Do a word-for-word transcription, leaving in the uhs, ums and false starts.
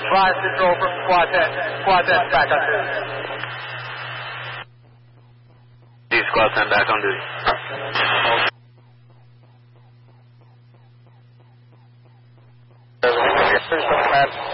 Rise control from Squad ten. Squad ten back on duty. D Squad ten back on duty. There's a